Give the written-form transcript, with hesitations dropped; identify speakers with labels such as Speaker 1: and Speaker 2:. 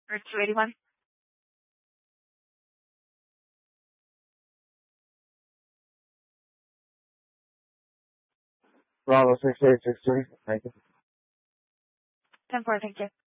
Speaker 1: or 281?
Speaker 2: Bravo 6863. Thank you.
Speaker 1: 10-4, thank you.